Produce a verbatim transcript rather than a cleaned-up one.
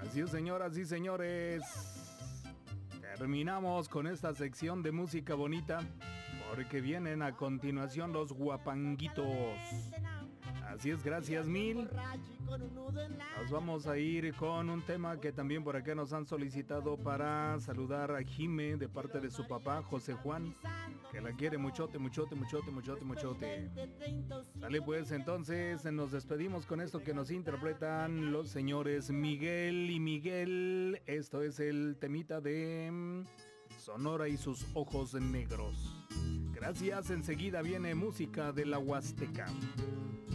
Así es, señoras y señores. Terminamos con esta sección de música bonita, porque vienen a continuación los guapanguitos. Así es, gracias mil. Nos vamos a ir con un tema que también por acá nos han solicitado para saludar a Jime de parte de su papá, José Juan, que la quiere muchote, muchote, muchote, muchote, muchote. Sale pues, entonces nos despedimos con esto que nos interpretan los señores Miguel y Miguel. Esto es el temita de Sonora y sus ojos negros. Gracias, enseguida viene música de la Huasteca.